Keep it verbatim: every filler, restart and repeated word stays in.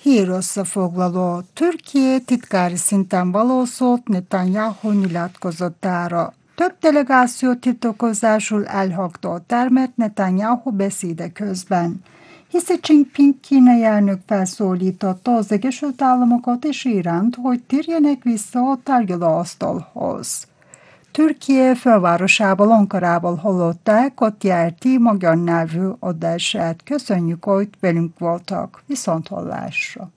Hír összefoglaló. Türkiye titkári szinten való szót Netanyahu nyilatkozatára. Több delegáció tiltakozásul elhagyta a termet Netanyahu beszéde közben. Hiszen Jinping kínai elnök felszólította az Egyesült Államokat és Iránt, hogy térjenek vissza a tárgyalóasztalhoz. Türkiye fővárosából, Ankarából hallották a té er té magyar nyelvű adását. Köszönjük, hogy velünk voltak. Viszonthallásra!